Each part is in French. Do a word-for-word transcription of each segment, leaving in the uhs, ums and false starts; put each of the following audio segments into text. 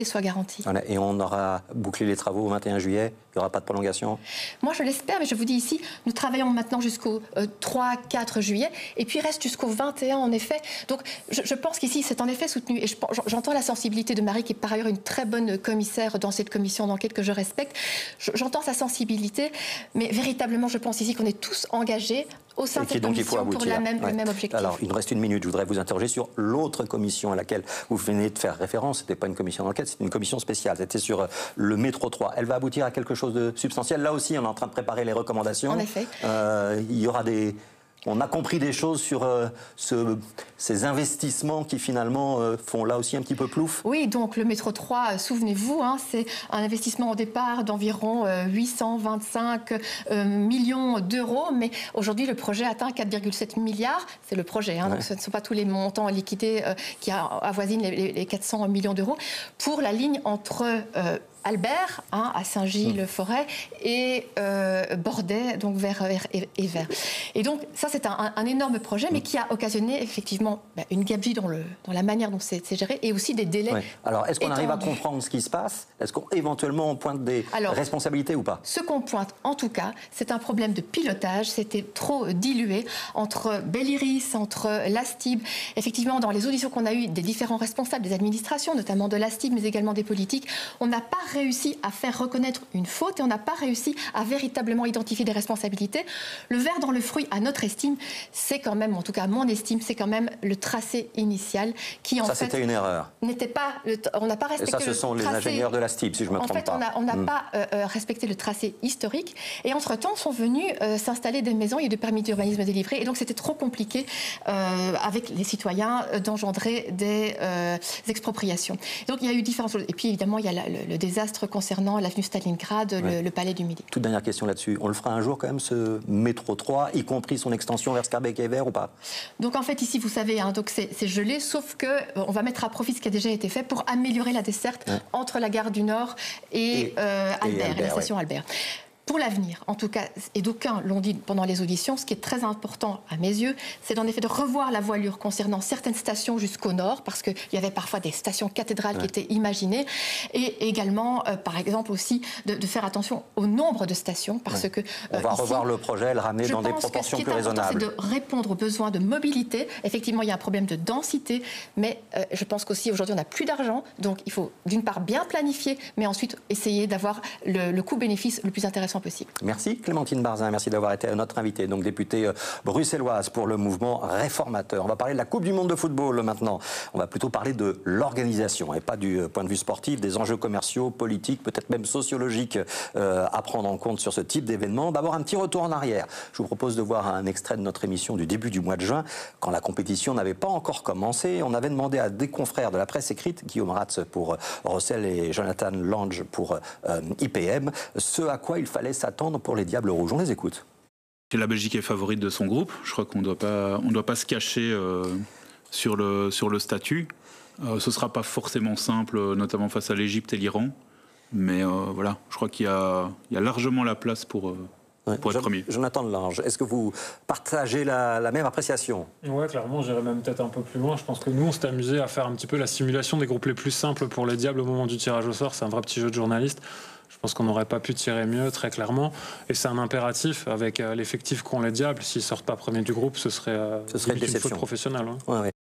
soit garantie. Voilà, et on aura bouclé les travaux au vingt et un juillet, il n'y aura pas de prolongation? Moi, je l'espère, mais je vous dis ici, nous travaillons maintenant jusqu'au euh, trois quatre juillet, et puis il reste jusqu'au vingt et un, en effet. Donc, je, je pense qu'ici, c'est en effet soutenu. Et j'entends la sensibilité de Marie, qui est par ailleurs une très bonne commissaire dans cette commission d'enquête que je respecte. J'entends sa sensibilité, mais véritablement, je pense ici qu'on est tous engagés au sein de cette commission pour la même, ouais. le même objectif. Alors, il nous reste une minute. Je voudrais vous interroger sur l'autre commission à laquelle vous venez de faire référence. Ce n'était pas une commission d'enquête, c'était une commission spéciale. C'était sur le métro trois. Elle va aboutir à quelque chose de substantiel. Là aussi, on est en train de préparer les recommandations. En effet. Euh, il y aura des... On a compris des choses sur euh, ce, ces investissements qui finalement euh, font là aussi un petit peu plouf. Oui, donc le métro trois, souvenez-vous, hein, c'est un investissement au départ d'environ euh, huit cent vingt-cinq euh, millions d'euros, mais aujourd'hui le projet atteint quatre virgule sept milliards. C'est le projet, hein, ouais. Donc ce ne sont pas tous les montants liquidés euh, qui avoisinent les, les quatre cents millions d'euros pour la ligne entre euh, Albert, hein, à Saint-Gilles-le-Forêt, et euh, Bordet, donc vers, vers Évert. Et donc, ça, c'est un, un énorme projet, mais qui a occasionné effectivement bah, une gabegie dans, le, dans la manière dont c'est géré, et aussi des délais. Ouais. Alors, est-ce qu'on arrive à comprendre ce qui se passe? Est-ce qu'éventuellement on pointe des Alors, responsabilités ou pas? Ce qu'on pointe, en tout cas, c'est un problème de pilotage. C'était trop dilué entre Belliris, entre l'Astib. Effectivement, dans les auditions qu'on a eues des différents responsables des administrations, notamment de l'Astib, mais également des politiques, on n'a pas réussi à faire reconnaître une faute et on n'a pas réussi à véritablement identifier des responsabilités. Le ver dans le fruit, à notre estime, c'est quand même, en tout cas à mon estime, c'est quand même le tracé initial qui en ça, fait... Ça, c'était une erreur. N'était pas... Le, on n'a pas respecté le tracé... Et ça, ce sont les ingénieurs de la Stib, si je me trompe pas. En fait, pas. on n'a mmh. pas euh, respecté le tracé historique et entre-temps sont venus euh, s'installer des maisons, il y a eu des permis d'urbanisme délivrés et donc c'était trop compliqué euh, avec les citoyens euh, d'engendrer des euh, expropriations. Donc il y a eu différentes choses. Et puis évidemment, il y a la, le, le désastre concernant l'avenue Stalingrad, ouais. le, le palais du Midi. Toute dernière question là-dessus. On le fera un jour quand même, ce métro trois, y compris son extension vers Scarbeck et Évert ou pas? Donc en fait, ici, vous savez, hein, c'est gelé, sauf qu'on euh, va mettre à profit ce qui a déjà été fait pour améliorer la desserte ouais. entre la gare du Nord et, et, euh, Albert, et, Albert, et la station ouais. Albert. Pour l'avenir, en tout cas, et d'aucuns l'ont dit pendant les auditions, ce qui est très important à mes yeux, c'est en effet de revoir la voilure concernant certaines stations jusqu'au nord, parce qu'il y avait parfois des stations cathédrales ouais. qui étaient imaginées, et également, euh, par exemple, aussi de, de faire attention au nombre de stations, parce ouais. que... Euh, On va ici, revoir le projet, le ramener dans des proportions plus raisonnables. C'est de répondre aux besoins de mobilité. Effectivement, il y a un problème de densité, mais euh, je pense qu'aussi, aujourd'hui, on n'a plus d'argent, donc il faut, d'une part, bien planifier, mais ensuite essayer d'avoir le, le coût-bénéfice le plus intéressant possible. Merci Clémentine Barzin, merci d'avoir été notre invitée, donc députée bruxelloise pour le mouvement réformateur. On va parler de la Coupe du monde de football maintenant. On va plutôt parler de l'organisation et pas du point de vue sportif, des enjeux commerciaux, politiques, peut-être même sociologiques euh, à prendre en compte sur ce type d'événement. D'abord un petit retour en arrière. Je vous propose de voir un extrait de notre émission du début du mois de juin, quand la compétition n'avait pas encore commencé. On avait demandé à des confrères de la presse écrite, Guillaume Ratz pour Rossel et Jonathan Lange pour euh, I P M, ce à quoi il fallait s'attendre pour les Diables Rouges. On les écoute. La Belgique est favorite de son groupe. Je crois qu'on ne doit pas, on doit pas se cacher euh, sur, le, sur le statut. Euh, ce ne sera pas forcément simple, notamment face à l'Égypte et l'Iran. Mais euh, voilà, je crois qu'il y a, il y a largement la place pour, euh, ouais, pour être je, premier. Jonathan Lange, est-ce que vous partagez la, la même appréciation? Oui, clairement, j'irais même peut-être un peu plus loin. Je pense que nous, on s'est amusé à faire un petit peu la simulation des groupes les plus simples pour les Diables au moment du tirage au sort. C'est un vrai petit jeu de journaliste. Je pense qu'on n'aurait pas pu tirer mieux, très clairement. Et c'est un impératif avec euh, l'effectif qu'ont les Diables. S'ils ne sortent pas premiers du groupe, ce serait, euh, ce serait une, une faute professionnelle. Hein. Ouais, ouais.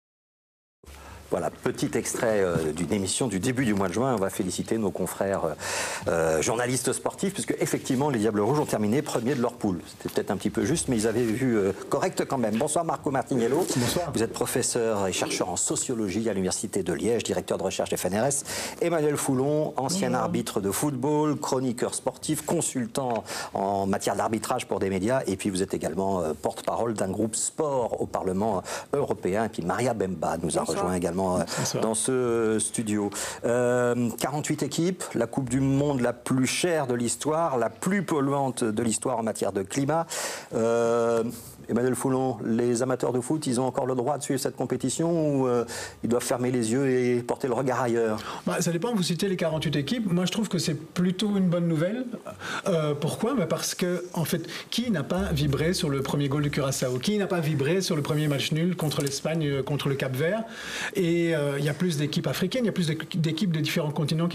Voilà, petit extrait euh, d'une émission du début du mois de juin. On va féliciter nos confrères euh, journalistes sportifs, puisque effectivement les Diables Rouges ont terminé premiers de leur poule. C'était peut-être un petit peu juste, mais ils avaient vu euh, correct quand même. Bonsoir Marco Martignello. Bonsoir. Vous êtes professeur et chercheur en sociologie à l'Université de Liège, directeur de recherche F N R S. Emmanuel Foulon, ancien Bonjour. arbitre de football, chroniqueur sportif, consultant en matière d'arbitrage pour des médias. Et puis vous êtes également euh, porte-parole d'un groupe sport au Parlement européen. Et puis Maria Bemba nous a Bonsoir. rejoint également dans ce studio. Euh, quarante-huit équipes, la Coupe du Monde la plus chère de l'histoire, la plus polluante de l'histoire en matière de climat. Euh, Emmanuel Foulon, les amateurs de foot, ils ont encore le droit de suivre cette compétition ou euh, ils doivent fermer les yeux et porter le regard ailleurs? Bah, ça dépend, vous citez les quarante-huit équipes. Moi, je trouve que c'est plutôt une bonne nouvelle. Euh, pourquoi? Bah, parce que, en fait, qui n'a pas vibré sur le premier goal de Curaçao? Qui n'a pas vibré sur le premier match nul contre l'Espagne, contre le Cap-Vert? Et il euh, y a plus d'équipes africaines, il y a plus d'équipes de différents continents qui